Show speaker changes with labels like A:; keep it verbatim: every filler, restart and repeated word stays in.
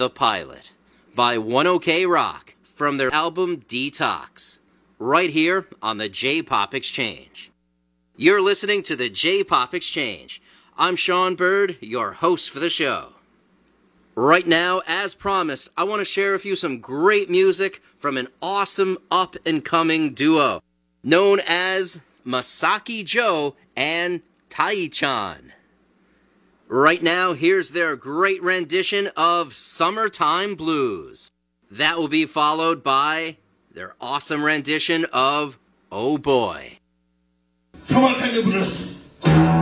A: The Pilot by one OK Rock from their album Detox, right here on the J-Pop Exchange. You're listening to the J-Pop Exchange. I'm Sean Bird, your host for the show. Right now, as promised, I want to share with you some great music from an awesome up-and-coming duo known as Masaki Joe and Tai-chan. Right now, here's their great rendition of Summertime Blues. That will be followed by their awesome rendition of Oh Boy.
B: Summertime Blues.